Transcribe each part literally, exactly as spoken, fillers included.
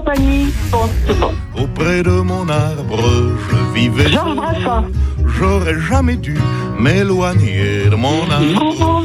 Pagny. Bon, c'est bon. Auprès de mon arbre, je vivais. Georges Brassens. J'aurais jamais dû m'éloigner de mon arbre.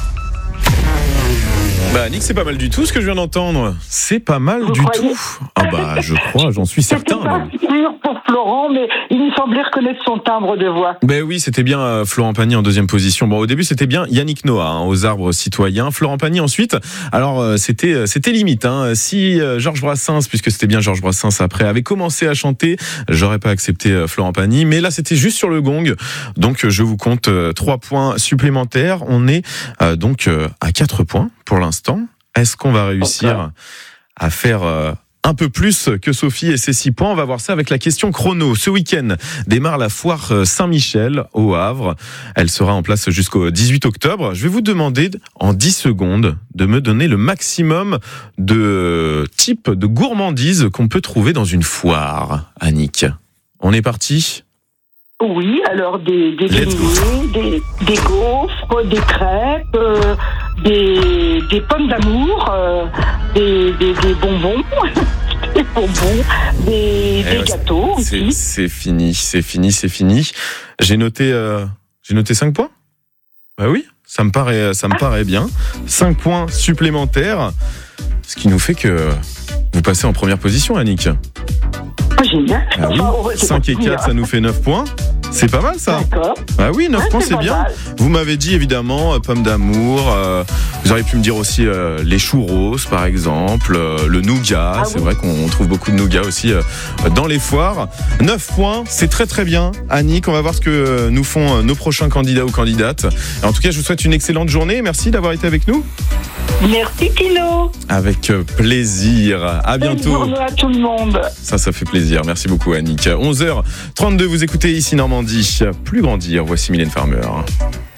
Bah Annick, c'est pas mal du tout ce que je viens d'entendre. C'est pas mal Vous du croyez tout. Ah bah je crois, j'en suis certain. C'était pas même. sûr pour Florent, mais il me semblait reconnaître son timbre de voix. Ben oui, c'était bien euh, Florent Pagny en deuxième position. Bon, au début, c'était bien Yannick Noah hein, aux arbres citoyens. Florent Pagny ensuite. Alors, euh, c'était euh, c'était limite. Hein. Si euh, Georges Brassens, puisque c'était bien Georges Brassens après, avait commencé à chanter, j'aurais pas accepté euh, Florent Pagny. Mais là, c'était juste sur le gong. Donc, euh, je vous compte euh, trois points supplémentaires. On est euh, donc euh, à quatre points pour l'instant. Est-ce qu'on va réussir Okay. à faire euh, un peu plus que Sophie et ses six points? On va voir ça avec la question chrono. Ce week-end démarre la foire Saint-Michel au Havre. Elle sera en place jusqu'au dix-huit octobre. Je vais vous demander en dix secondes de me donner le maximum de types de gourmandises qu'on peut trouver dans une foire. Annick, on est parti? Oui, alors des, des Let's beignets, des, des gaufres, des crêpes, euh, des, des pommes d'amour, euh, des, des, des bonbons, des bonbons, des, Eh des ouais, gâteaux C'est, aussi. c'est fini, c'est fini, c'est fini. J'ai noté, euh, j'ai noté cinq points. Bah oui, ça me paraît, ça me paraît bien. cinq points supplémentaires, ce qui nous fait que vous passez en première position, Annick. Ah, génial. Ah oui, Enfin, on va cinq et continuer, quatre, ça nous fait neuf points. C'est pas mal ça. D'accord. Ah oui, neuf Ouais, points, c'est c'est pas bien. mal. Vous m'avez dit évidemment euh, pommes d'amour. euh, vous auriez pu me dire aussi euh, les churros, par exemple, euh, le nougat. Ah c'est oui. vrai qu'on trouve beaucoup de nougat aussi euh, dans les foires. neuf points, c'est très très bien. Annick, on va voir ce que euh, nous font euh, nos prochains candidats ou candidates. Et en tout cas, je vous souhaite une excellente journée. Merci d'avoir été avec nous. Merci, Kino. Avec euh, plaisir. À Bonne bientôt. journée à tout le monde. Ça, ça fait plaisir. Merci beaucoup, Annick. onze heures trente-deux, vous écoutez ici Normandie. Plus grandir, voici Mylène Farmer.